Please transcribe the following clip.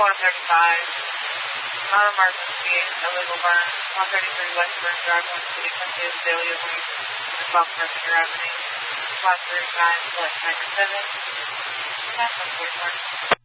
435. Not emergency, illegal burn. 133 West Burn Drive, 1 City, Country, Daily Opening, and 12 Preston Avenue. 539, select 97. 944.